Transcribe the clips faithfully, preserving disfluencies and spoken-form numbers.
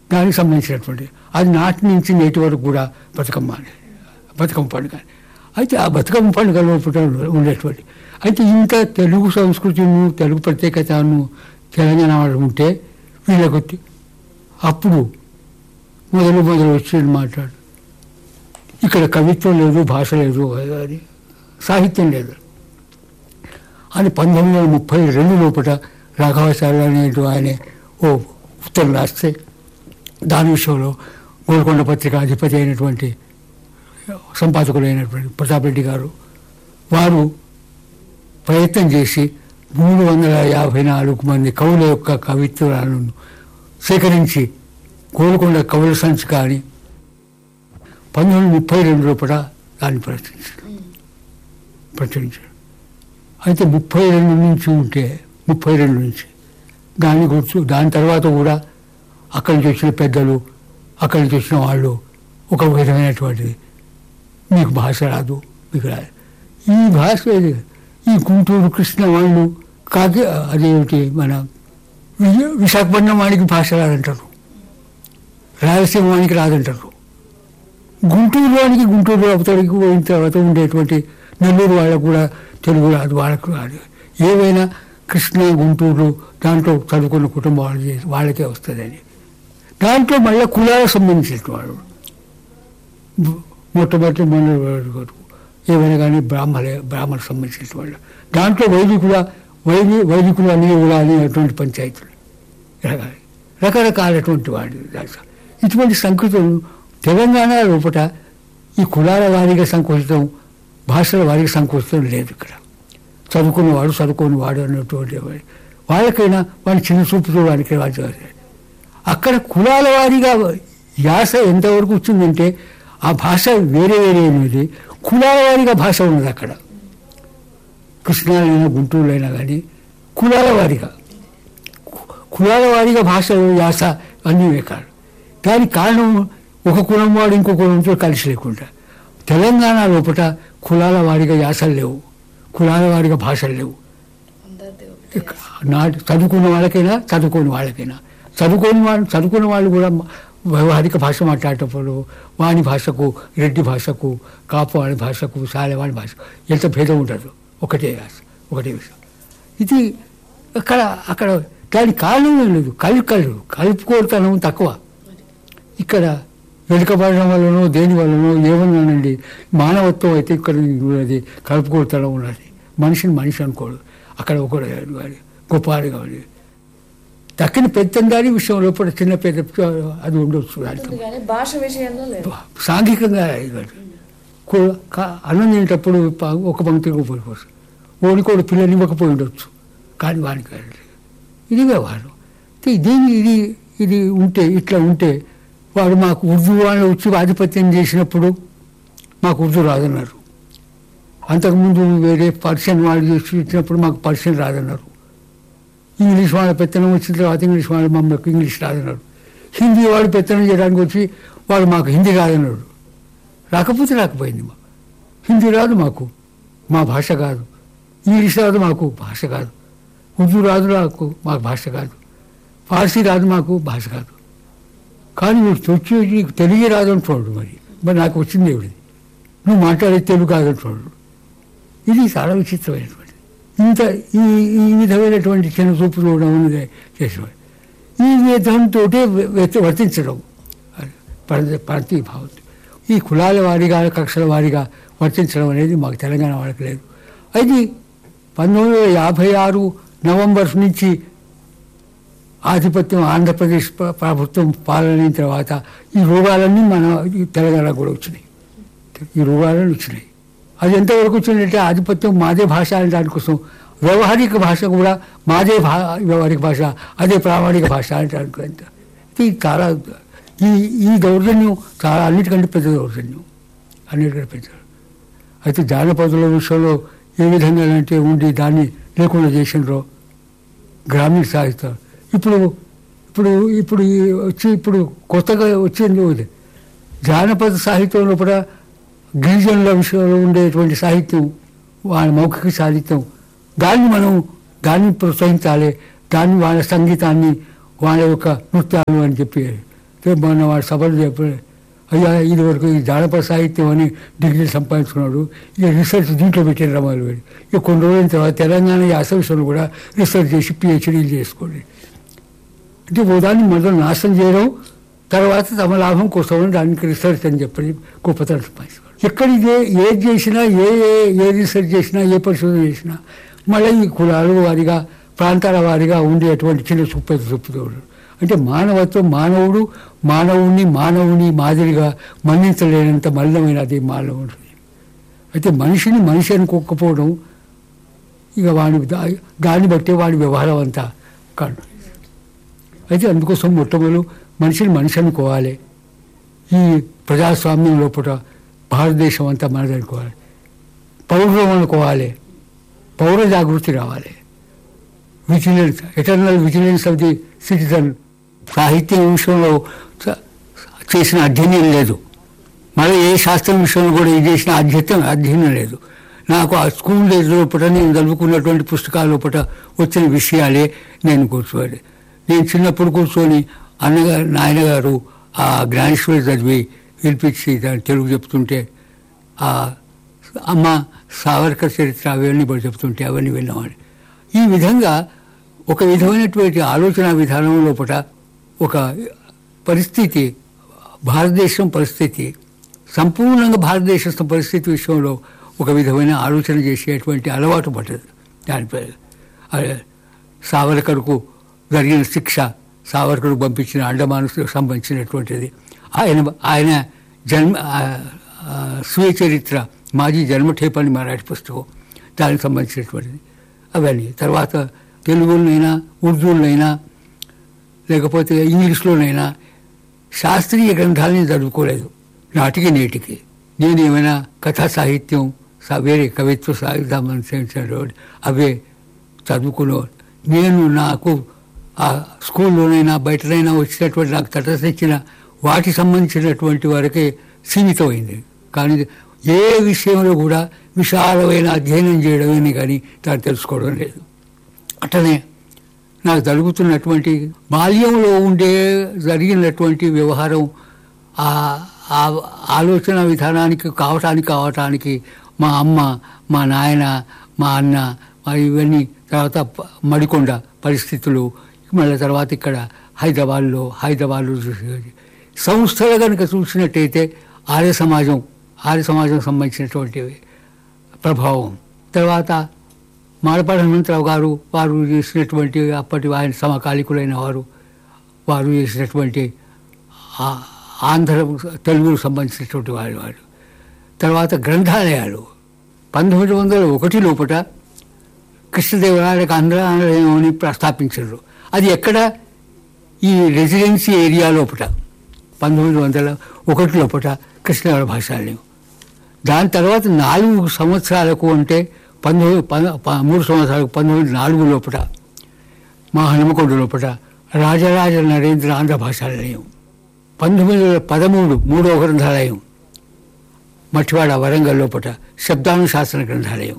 దానికి సంబంధించినటువంటి అది నాటి నుంచి నేటి వరకు కూడా బతుకమ్మ బతుకమ్మ పండుగ. అయితే ఆ బతుకమ్మ పండుగ లోపల ఉండేటువంటి అయితే ఇంత తెలుగు సంస్కృతిను తెలుగు ప్రత్యేకతను తెలంగాణ వాళ్ళు ఉంటే వీళ్ళకి అప్పుడు మొదలు మొదలు వచ్చి మాట్లాడు ఇక్కడ కవిత్వం లేదు, భాష లేదు, అది సాహిత్యం లేదు అని పంతొమ్మిది వందల ముప్పై రెండు లోపల రాఘవాచార్య అనేటు ఆయన ఓ ఉత్తరం రాస్తే దాని విషయంలో గోల్కొండ పత్రిక అధిపతి అయినటువంటి సంపాదకులైనటువంటి ప్రతాప్ రెడ్డి గారు వారు ప్రయత్నం చేసి మూడు వందల యాభై నాలుగు మంది కవుల యొక్క కవిత్వాలను సేకరించి గోల్కొండ కవుల సంచి కానీ పంతొమ్మిది వందల ముప్పై రెండు లోపల దాన్ని ప్రచురించారు ప్రచురించారు అయితే ముప్పై రెండు నుంచి ఉంటే ముప్పై రెండు నుంచి దాని గుర్తు దాని తర్వాత కూడా అక్కడి నుంచి వచ్చిన పెద్దలు అక్కడి నుంచి వచ్చిన వాళ్ళు ఒక విధమైనటువంటిది మీకు భాష రాదు మీకు రాదు ఈ భాష ఈ గుంటూరు కృష్ణ వాళ్ళు కాకి అదేమిటి మన విశాఖపట్నం వాడికి భాష రాదంటారు, రాయలసీమ వాడికి రాదంటారు, గుంటూరు వాడికి గుంటూరు అవతలికి పోయిన తర్వాత ఉండేటువంటి నెల్లూరు వాళ్ళకు కూడా తెలుగు రాదు, వాళ్ళకు రాదు. ఏవైనా కృష్ణ గుంటూరు దాంట్లో చదువుకున్న కుటుంబం వాళ్ళు చేసి వాళ్ళకే వస్తుందని దాంట్లో మళ్ళీ కులాలకు సంబంధించిన వాళ్ళు మొట్టమొదటి మన ఏమైనా కానీ బ్రాహ్మణ బ్రాహ్మణకు సంబంధించిన వాళ్ళు దాంట్లో వైదికుల వైది వైదికులు అనే కూడా అనేటువంటి పంచాయతీలు రకరకాలటువంటి వాళ్ళు ఇటువంటి సంస్కృతులు తెలంగాణ లోపల ఈ కులాల వారీగా సంకోచితం భాషల వారీగా సంకోచితం లేదు. ఇక్కడ చదువుకున్నవాడు చదువుకుని వాడు అన్నటువంటి వాళ్ళకైనా వాడి చిన్న చూపుతో వాడికి వాళ్ళు అక్కడ కులాల వారీగా యాస ఎంతవరకు వచ్చిందంటే ఆ భాష వేరే వేరే అనేది కులాల వారీగా భాష ఉన్నది అక్కడ. కృష్ణాలైనా గుంటూరులైనా కానీ కులాల వారీగా కులాల వారీగా భాష యాస అన్నీ కాదు. దానికి కారణం ఒక కులం వాడు ఇంకో కులంతో కలిసి లేకుండా తెలంగాణ లోపల కులాల వారీగా యాసలు లేవు, కులాల వారీగా భాషలు లేవు. నాటి చదువుకున్న వాళ్ళకైనా చదువుకోని వాళ్ళకైనా చదువుకోని వాళ్ళు చదువుకున్న వాళ్ళు కూడా వ్యవహారిక భాష మాట్లాడేటప్పుడు వాని భాషకు రెడ్డి భాషకు కాపు వాడి భాషకు సాలెవాడి భాషకు ఎంత భేదం ఉంటుందో ఒకటే యాస ఒకటే విషయం. ఇది అక్కడ అక్కడ దానికి కారణం ఏం లేదు, కలుకలు కలుపుకోవటం తక్కువ. ఇక్కడ వెనుకబడడం వల్లనో దేని వల్లనో ఏమన్నానండి మానవత్వం అయితే ఇక్కడ ఉన్నది, కలుపుకోవటం ఉన్నది. మనిషిని మనిషి అనుకోడు, అక్కడ ఒకడు గొప్పవాడు కావాలి. దక్కిన పెద్దందాని విషయం లోపల చిన్న పెద్ద అది ఉండొచ్చు. భాష విషయంలో సాంఘికంగా అన్నం తినేటప్పుడు ఒక పంక్తికి పోయిపోవచ్చు, ఓడికోడు పిల్లలు ఇవ్వకపోయి ఉండొచ్చు, కానీ వానికి ఇది వ్యవహారం. దీని ఇది ఇది ఉంటే ఇట్లా ఉంటే వాడు మాకు ఉర్దూ వాళ్ళు వచ్చి ఆధిపత్యం చేసినప్పుడు మాకు ఉర్దూ రాదన్నారు. అంతకుముందు వేరే పర్షియన్ వాళ్ళు చేసి ఇచ్చినప్పుడు మాకు పర్షియన్ రాదన్నారు. ఇంగ్లీష్ వాళ్ళ పెత్తనం వచ్చిన తర్వాత ఇంగ్లీష్ వాళ్ళు మమ్మల్ని ఇంగ్లీష్ రాదన్నాడు. హిందీ వాడు పెత్తనం చేయడానికి వచ్చి వాడు మాకు హిందీ రాదన్నాడు. రాకపోతే రాకపోయింది. మాకు హిందీ రాదు, మాకు మా భాష కాదు. ఇంగ్లీష్ రాదు, మాకు భాష కాదు. ఉర్దూ రాదు, నాకు మాకు భాష కాదు. ఫార్సీ రాదు, మాకు భాష కాదు. కానీ నువ్వు తొచ్చి నీకు తెలుగే రాదంటున్నాడు. మరి మరి నాకు వచ్చింది ఏమిటి, నువ్వు మాట్లాడే తెలుగు కాదంటున్నాడు. ఇది చాలా విచిత్రమైనటువంటి ఇంత ఈ ఈ విధమైనటువంటి చిన్న చూపు చూడడం చేసేవాడు. ఈ విధంతో వర్తించడం ప్రతి భావం ఈ కులాల వారీగా కక్షల వారీగా వర్తించడం అనేది మాకు తెలంగాణ వాళ్ళకి లేదు. అది పంతొమ్మిది వందల యాభై ఆరు నవంబర్ నుంచి ఆధిపత్యం ఆంధ్రప్రదేశ్ ప్రభుత్వం పాలన తర్వాత ఈ రోగాలన్నీ మన తెలంగాణ కూడా వచ్చినాయి. ఈ రోగాలన్నీ వచ్చినాయి. అది ఎంతవరకు వచ్చిందంటే ఆధిపత్యం మాదే భాష అనే దానికోసం వ్యవహారిక భాష కూడా మాదే భా వ్యవహారిక భాష అదే ప్రామాణిక భాష అంటే అనుకుంత ఇది చాలా ఈ ఈ దౌర్జన్యం చాలా అన్నిటికంటే పెద్ద దౌర్జన్యం, అన్నిటికంటే పెద్ద. అయితే జానపదుల విషయంలో ఏ విధంగా అంటే ఉండి దాన్ని లేకుండా చేసినారో గ్రామీణ సాహిత్యం ఇప్పుడు ఇప్పుడు ఇప్పుడు వచ్చి ఇప్పుడు కొత్తగా వచ్చింది జానపద సాహిత్యంలో కూడా గిరిజనుల విషయంలో ఉండేటువంటి సాహిత్యం వాళ్ళ మౌఖిక సాహిత్యం దాన్ని మనం దాన్ని ప్రోత్సహించాలి. దాన్ని వాళ్ళ సంగీతాన్ని వాళ్ళ యొక్క నృత్యాలు అని చెప్పి మొన్న వాడు సభలు చెప్పి అయ్యా ఇది వరకు ఈ జానపద సాహిత్యం అని డిగ్రీ సంపాదించుకున్నాడు, ఇక రీసెర్చ్ దీంట్లో పెట్టిన రమాలు వేడి. ఇక కొన్ని రోజుల తర్వాత తెలంగాణ యాస విషయంలో కూడా రీసెర్చ్ చేసి పిహెచ్డీలు చేసుకోండి. అంటే ఉదాహరణ మొదలు నాశనం చేయడం, తర్వాత తమ లాభం కోసం దానికి రీసెర్చ్ అని చెప్పి గొప్పతనం సంపాదించుకోవాలి. ఎక్కడ ఇదే ఏది చేసినా, ఏ ఏ రీసెర్చ్ చేసినా, ఏ పరిశోధన చేసినా మళ్ళీ ఈ కులాల వారిగా ప్రాంతాల వారిగా ఉండేటువంటి చిన్న చూపు చూపుతూ ఉంటాడు. అంటే మానవత్వం, మానవుడు మానవుని మానవుని మాదిరిగా మన్నించలేనంత మలినమైన అది మానవుడు. అయితే మనిషిని మనిషి అనుకోకపోవడం ఇక వాడి దాన్ని బట్టే వాడి వ్యవహారం అంతా కాదు. అయితే అందుకోసం మొట్టమొదలు మనిషిని మనిషి అనుకోవాలి. ఈ ప్రజాస్వామ్యం లోపల భారతదేశం అంతా మనదనుకోవాలి. పౌరులం అనుకోవాలి. పౌర జాగృతి రావాలి. Vigilance, eternal vigilance of the citizen. సాహిత్యం విషయంలో చేసిన అధ్యయనం లేదు, మళ్ళీ ఏ శాస్త్రం విషయంలో కూడా ఇది చేసిన అధ్యయనం అధ్యయనం లేదు. నాకు ఆ స్కూల్ డేస్ లోపల నేను చదువుకున్నటువంటి పుస్తకాల లోపల వచ్చిన విషయాలే నేను కూర్చోవాలి. నేను చిన్నప్పుడు కూర్చొని అన్నగారు నాయనగారు ఆ జ్ఞానేశ్వరి చదివి వినిపించి దాన్ని తెలుగు చెప్తుంటే, ఆ అమ్మ సావర్కర్ చరిత్ర అవన్నీ కూడా చెప్తుంటే అవన్నీ విన్నవాడు. ఈ విధంగా ఒక విధమైనటువంటి ఆలోచన విధానం లోపల ఒక పరిస్థితి, భారతదేశం పరిస్థితి, సంపూర్ణంగా భారతదేశం పరిస్థితి విషయంలో ఒక విధమైన ఆలోచన చేసేటువంటి అలవాటు పడ్డది. దానిపై సావర్కర్కు జరిగిన శిక్ష, సావర్కర్కు పంపించిన అండమానుకు సంబంధించినటువంటిది, ఆయన ఆయన జన్మ స్వీయ చరిత్ర మాజీ జన్మఠేపని మరాఠీ పుస్తకం, దానికి సంబంధించినటువంటిది అవన్నీ. తర్వాత తెలుగులోనైనా ఉర్దూలోనైనా లేకపోతే ఇంగ్లీష్లోనైనా శాస్త్రీయ గ్రంథాలని చదువుకోలేదు నాటికి నేటికి. నేను ఏమైనా కథా సాహిత్యం, వేరే కవిత్వ సాహిత్యం అవే చదువుకునేవాడు. నేను నాకు ఆ స్కూల్లోనైనా బయటనైనా వచ్చినటువంటి నాకు తటస్థించిన వాటికి సంబంధించినటువంటి వరకే సీమితమైంది. కానీ ఏ విషయంలో కూడా విశాలమైన అధ్యయనం చేయడమని కానీ దాన్ని తెలుసుకోవడం లేదు. అట్లనే నాకు జరుగుతున్నటువంటి బాల్యంలో ఉండే జరిగినటువంటి వ్యవహారం ఆ ఆలోచన విధానానికి కావటానికి కావటానికి మా అమ్మ, మా నాయన, మా అన్న, మరి ఇవన్నీ తర్వాత మడికొండ పరిస్థితులు, మళ్ళీ తర్వాత ఇక్కడ హైదరాబాద్లో హైదరాబాద్లో చూసి సంస్థలు కనుక చూసినట్టయితే ఆర్య సమాజం ఆర్య సమాజం సంబంధించినటువంటి ప్రభావం. తర్వాత మాడపాటి హనుమంతరావు గారు వారు చేసినటువంటి అప్పటి ఆయన సమకాలికులైన వారు వారు చేసినటువంటి ఆంధ్ర తెలుగుకు సంబంధించినటువంటి వారు వారు తర్వాత గ్రంథాలయాలు పంతొమ్మిది వందల ఒకటి లోపల కృష్ణదేవరాయలకు ఆంధ్రాలయం అని ప్రస్తాపించారు. అది ఎక్కడ? ఈ రెసిడెన్సీ ఏరియా లోపల పంతొమ్మిది వందల ఒకటి లోపల కృష్ణదేవరాయ భాషాలయం. దాని తర్వాత నాలుగు సంవత్సరాలకు అంటే పంతొమ్మిది మూడు సంవత్సరాలకు పంతొమ్మిది నాలుగు లోపల మా హనుమకొండ లోపల రాజరాజ నరేంద్ర ఆంధ్ర భాషాలయం. పంతొమ్మిది వందల పదమూడు మూడవ గ్రంథాలయం మట్టివాడ వరంగల్ లోపల శబ్దానుశాసన గ్రంథాలయం.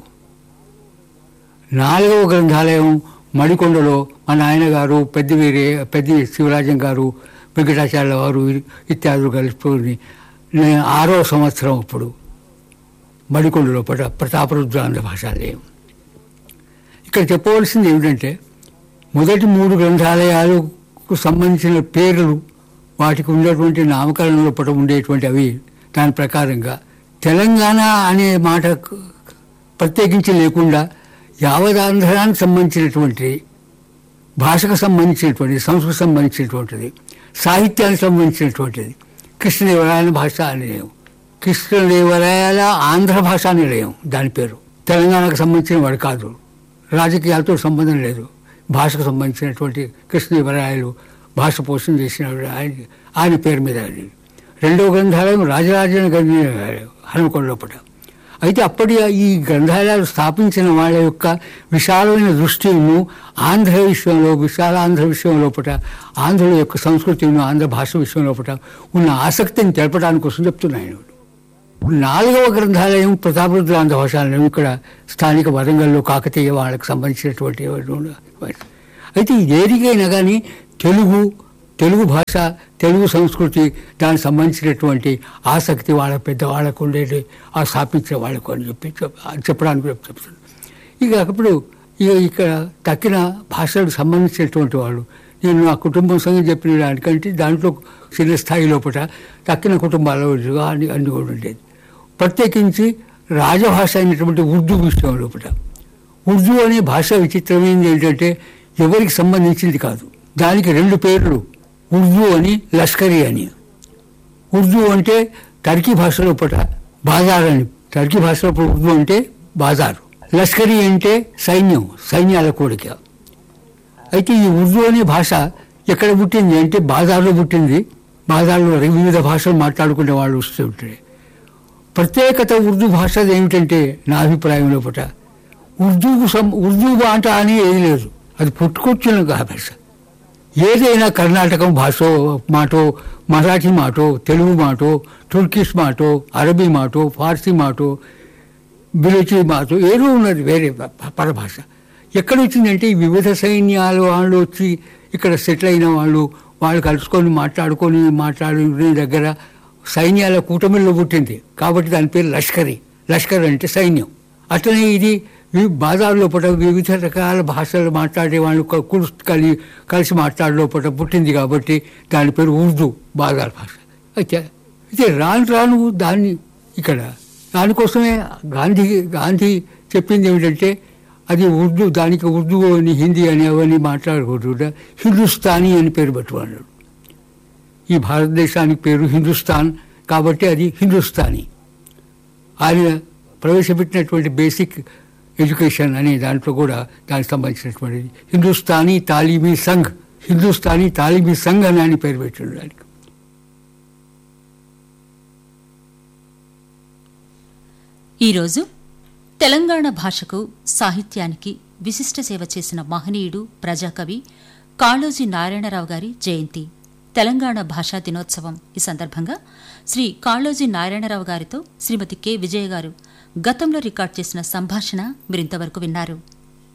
నాలుగవ గ్రంథాలయం మడికొండలో మా నాయనగారు పెద్దవీరి పెద్ద శివరాజం గారు, వెంకటాచార్య వారు ఇత్యాదులు కలిసి నేను ఆరో సంవత్సరం అప్పుడు మడికొండ లోపల ప్రతాపరుద్ర ఆంధ్ర భాషాలయం. ఇక్కడ చెప్పవలసింది ఏమిటంటే మొదటి మూడు గ్రంథాలయాలకు సంబంధించిన పేర్లు, వాటికి ఉన్నటువంటి నామకరణం లోపల ఉండేటువంటి అవి దాని ప్రకారంగా తెలంగాణ అనే మాట ప్రత్యేకించి లేకుండా యావదాంధ్రానికి సంబంధించినటువంటి భాషకు సంబంధించినటువంటిది, సంస్కృతికి సంబంధించినటువంటిది, సాహిత్యానికి సంబంధించినటువంటిది కృష్ణదేవరాయల భాషా నిలయం, కృష్ణదేవరాయల ఆంధ్ర భాషా నిలయం దాని పేరు. తెలంగాణకు సంబంధించిన వాడు కాదు, రాజకీయాలతో సంబంధం లేదు, భాషకు సంబంధించినటువంటి కృష్ణదేవరాయలు భాష పోషణ చేసిన ఆయన ఆయన పేరు మీద. రెండవ గ్రంథాలయం రాజరాజన హనుమకొండ లోపల. అయితే అప్పటి ఈ గ్రంథాలయాలు స్థాపించిన వాళ్ళ యొక్క విశాలమైన దృష్టిను ఆంధ్ర విషయంలో, విశాల ఆంధ్ర విషయం లోపల, ఆంధ్రుల యొక్క సంస్కృతిను, ఆంధ్ర భాష విషయం లోపల ఉన్న ఆసక్తిని తెలపడానికి కోసం చెప్తున్నాను. నాలుగవ గ్రంథాలయం ప్రతాపరుద్ర ఆంధ్ర భాషాలయం ఇక్కడ స్థానిక వరంగల్లో కాకతీయ వాళ్ళకి సంబంధించినటువంటి. అయితే దేనికైనా కానీ తెలుగు తెలుగు భాష, తెలుగు సంస్కృతి, దానికి సంబంధించినటువంటి ఆసక్తి వాళ్ళ పెద్దవాళ్ళకు ఉండేది, ఆ స్థాపించే వాళ్ళకు అని చెప్పి చెప్పడానికి చెప్తాను. ఇక అప్పుడు ఇక ఇక్కడ తక్కిన భాషలకు సంబంధించినటువంటి వాళ్ళు, నేను నా కుటుంబం సంగతి చెప్పిన దానికంటే దాంట్లో చిన్న స్థాయి లోపల తక్కిన కుటుంబాల అన్ని అన్ని కూడా ఉండేది. ప్రత్యేకించి రాజభాష అయినటువంటి ఉర్దూ విషయం లోపల, ఉర్దూ అనే భాష విచిత్రమైనది ఏంటంటే ఎవరికి సంబంధించింది కాదు. దానికి రెండు పేర్లు, ఉర్దూ అని, లష్కరీ అని. ఉర్దూ అంటే టర్కీ భాష లోపల బాజార్ అని, టర్కీ భాష లోపల ఉర్దూ అంటే బాజారు. లష్కరీ అంటే సైన్యం, సైన్యాల కోరిక. అయితే ఈ ఉర్దూ అనే భాష ఎక్కడ పుట్టింది అంటే బాజార్లో పుట్టింది. బాజార్లో వివిధ భాషలు మాట్లాడుకునే వాళ్ళు వస్తూ ఉంటాయి. ప్రత్యేకత ఉర్దూ భాషది ఏమిటంటే నా అభిప్రాయం లోపల ఉర్దూకు సం ఉర్దూ మాట అని ఏది లేదు, అది పుట్టుకొచ్చిన భాష. ఏదైనా కర్ణాటకం భాషో మాటో, మరాఠీ మాటో, తెలుగు మాటో, తుర్కిష్ మాటో, అరబీ మాటో, ఫార్సీ మాటో, బిలోచి మాటో ఏదో ఉన్నది వేరే పరభాష. ఎక్కడ వచ్చిందంటే ఈ వివిధ సైన్యాలు వాళ్ళు వచ్చి ఇక్కడ సెటిల్ అయిన వాళ్ళు, వాళ్ళు కలుసుకొని మాట్లాడుకొని మాట్లాడుకునే దగ్గర సైన్యాల కూటమిలో పుట్టింది కాబట్టి దాని పేరు లష్కరీ. లష్కర్ అంటే సైన్యం. అట్లనే ఇది బాజార్ లోపల వివిధ రకాల భాషలు మాట్లాడే వాళ్ళు కులు కలి కలిసి మాట్లాడే లోపల పుట్టింది కాబట్టి దాని పేరు ఉర్దూ, బాజార్ భాష. అయితే అయితే రాను రాను దాన్ని ఇక్కడ దానికోసమే గాంధీ గాంధీ చెప్పింది ఏమిటంటే అది ఉర్దూ, దానికి ఉర్దూ అని, హిందీ అని అవన్నీ మాట్లాడకూడదు, హిందుస్థానీ అని పేరు పెట్టుకున్నాడు. ఈ భారతదేశానికి పేరు హిందుస్థాన్ కాబట్టి అది హిందుస్థానీ. ఆయన ప్రవేశపెట్టినటువంటి బేసిక్ ఎడ్యుకేషన్ అనే దాంట్లో కూడా దానికి సంబంధించినటువంటిది హిందుస్థానీ తాలీమీ సంఘ్, హిందుస్థానీ తాలీమీ సంఘ్ అని ఆయన పేరు పెట్టాడు దానికి. ఈరోజు తెలంగాణ భాషకు, సాహిత్యానికి విశిష్ట సేవ చేసిన మహనీయుడు, ప్రజాకవి కాళోజీ నారాయణరావు గారి జయంతి, తెలంగాణ భాషా దినోత్సవం. ఈ సందర్భంగా శ్రీ కాళోజీ నారాయణరావు గారితో శ్రీమతి కె విజయ గారు గతంలో రికార్డ్ చేసిన సంభాషణ మీరింతవరకు విన్నారు.